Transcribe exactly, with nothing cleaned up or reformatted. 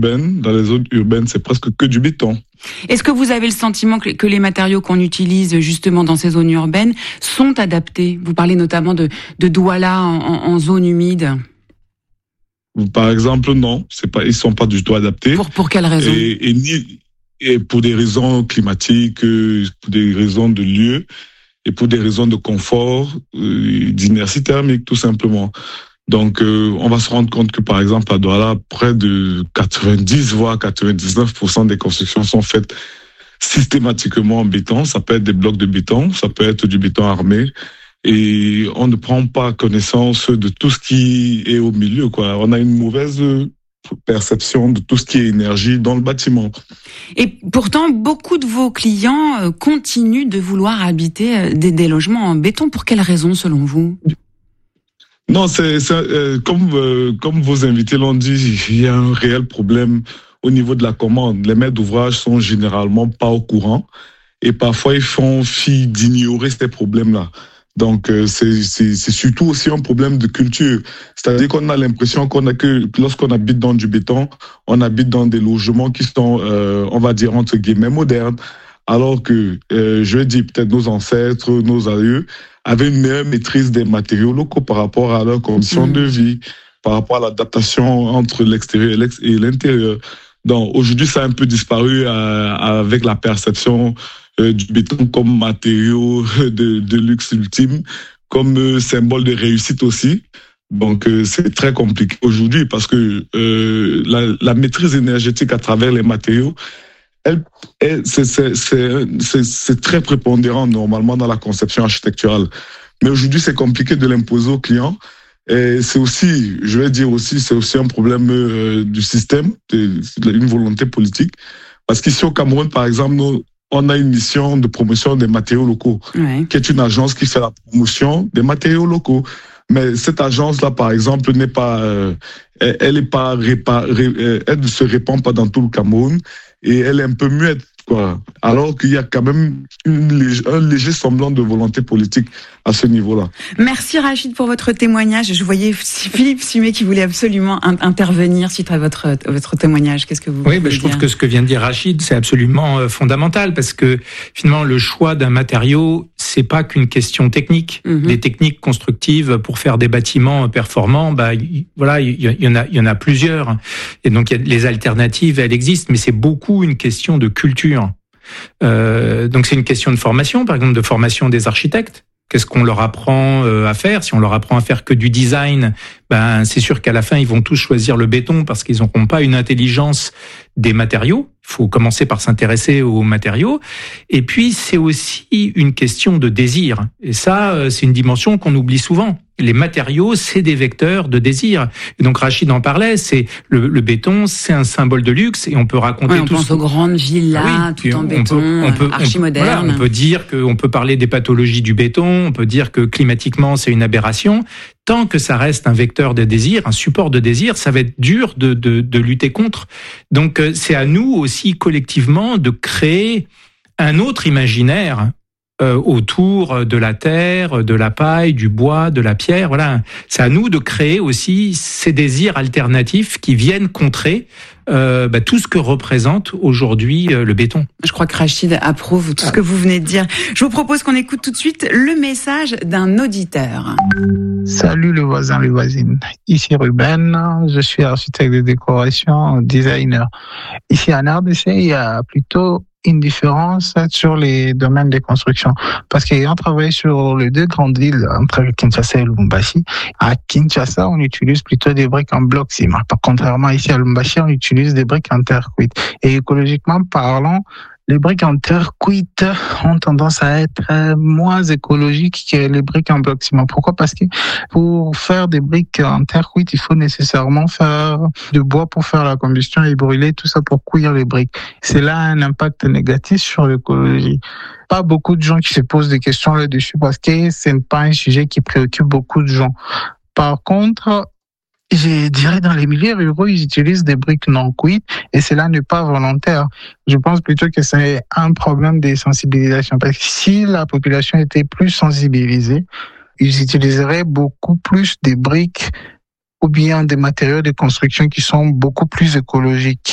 urbaines, dans les zones urbaines, c'est presque que du béton. Est-ce que vous avez le sentiment que, que les matériaux qu'on utilise justement dans ces zones urbaines sont adaptés? Vous parlez notamment de, de Douala en, en, en zone humide. Par exemple, non, c'est pas, ils sont pas du tout adaptés. Pour, pour quelles raisons? Et, et, ni, et pour des raisons climatiques, pour des raisons de lieu, et pour des raisons de confort, euh, d'inertie thermique, tout simplement. Donc, euh, on va se rendre compte que, par exemple, à Douala, près de quatre-vingt-dix, voire quatre-vingt-dix-neuf pour cent des constructions sont faites systématiquement en béton. Ça peut être des blocs de béton, ça peut être du béton armé. Et on ne prend pas connaissance de tout ce qui est au milieu, quoi. On a une mauvaise perception de tout ce qui est énergie dans le bâtiment. Et pourtant, beaucoup de vos clients continuent de vouloir habiter des, des logements en béton. Pour quelles raisons, selon vous? Non, c'est, c'est euh, comme euh, comme vos invités l'ont dit, il y a un réel problème au niveau de la commande. Les maîtres d'ouvrage sont généralement pas au courant et parfois ils font fi d'ignorer ces problèmes-là. Donc euh, c'est, c'est c'est surtout aussi un problème de culture. C'est-à-dire qu'on a l'impression qu'on a que lorsqu'on habite dans du béton, on habite dans des logements qui sont, euh, on va dire entre guillemets modernes, alors que euh, je vais dire peut-être nos ancêtres, nos aïeux avaient une meilleure maîtrise des matériaux locaux par rapport à leurs conditions mmh. de vie, par rapport à l'adaptation entre l'extérieur et l'intérieur. Donc aujourd'hui, ça a un peu disparu euh, avec la perception euh, du béton comme matériau de, de luxe ultime, comme euh, symbole de réussite aussi. Donc euh, c'est très compliqué aujourd'hui parce que euh, la, la maîtrise énergétique à travers les matériaux, elle, elle, c'est, c'est, c'est, c'est, c'est très prépondérant normalement dans la conception architecturale. Mais aujourd'hui, c'est compliqué de l'imposer aux clients. Et c'est aussi, je vais dire aussi, c'est aussi un problème euh, du système, de, une volonté politique. Parce qu'ici au Cameroun, par exemple, nous, on a une mission de promotion des matériaux locaux, ouais. qui est une agence qui fait la promotion des matériaux locaux. Mais cette agence-là, par exemple, n'est pas, euh, elle, elle est pas répa, ré, elle ne se répand pas dans tout le Cameroun et elle est un peu muette, quoi. Alors qu'il y a quand même une, un léger semblant de volonté politique à ce niveau-là. Merci Rachid pour votre témoignage. Je voyais Philippe Sumé qui voulait absolument intervenir suite à votre, votre témoignage. Qu'est-ce que vous Oui, voulez je dire? trouve que ce que vient de dire Rachid, c'est absolument fondamental parce que finalement, le choix d'un matériau, c'est pas qu'une question technique. Mm-hmm. Les techniques constructives pour faire des bâtiments performants, bah, y, voilà, il y, y en a, il y en a plusieurs. Et donc, y a, les alternatives, elles existent, mais c'est beaucoup une question de culture. Euh, donc, c'est une question de formation, par exemple, de formation des architectes. Qu'est-ce qu'on leur apprend à faire? Si on leur apprend à faire que du design, ben c'est sûr qu'à la fin ils vont tous choisir le béton parce qu'ils n'auront pas une intelligence des matériaux. Il faut commencer par s'intéresser aux matériaux. Et puis c'est aussi une question de désir. Et ça, c'est une dimension qu'on oublie souvent. Les matériaux, c'est des vecteurs de désir. Et donc Rachid en parlait, c'est le, le béton, c'est un symbole de luxe et on peut raconter ouais, on tout. On pense ce... aux grandes villas, ah oui, tout en on béton, peut, on peut, archi-moderne. Voilà, on peut dire qu'on peut parler des pathologies du béton, on peut dire que climatiquement c'est une aberration. Tant que ça reste un vecteur de désir, un support de désir, ça va être dur de, de, de lutter contre. Donc c'est à nous aussi collectivement de créer un autre imaginaire euh, autour de la terre, de la paille, du bois, de la pierre. Voilà, c'est à nous de créer aussi ces désirs alternatifs qui viennent contrer euh, bah, tout ce que représente aujourd'hui euh, le béton. Je crois que Rachid approuve tout ce que vous venez de dire. Je vous propose qu'on écoute tout de suite le message d'un auditeur. Salut le voisin, les voisines. Ici Ruben, je suis architecte de décoration, designer. Ici en R D C, il y a plutôt une différence sur les domaines de construction. Parce qu'ayant travaillé sur les deux grandes villes, entre Kinshasa et Lubumbashi, à Kinshasa, on utilise plutôt des briques en bloc ciment. Contrairement ici à Lubumbashi, on utilise des briques en terre cuite. Et écologiquement parlant, les briques en terre cuite ont tendance à être moins écologiques que les briques en bloc ciment. Pourquoi? Parce que pour faire des briques en terre cuite, il faut nécessairement faire du bois pour faire la combustion et brûler tout ça pour cuire les briques. C'est là un impact négatif sur l'écologie. Pas beaucoup de gens qui se posent des questions là-dessus parce que ce n'est pas un sujet qui préoccupe beaucoup de gens. Par contre, je dirais dans les milieux ruraux, ils utilisent des briques non cuites et cela n'est pas volontaire. Je pense plutôt que c'est un problème de sensibilisation. Parce que si la population était plus sensibilisée, ils utiliseraient beaucoup plus des briques ou bien des matériaux de construction qui sont beaucoup plus écologiques.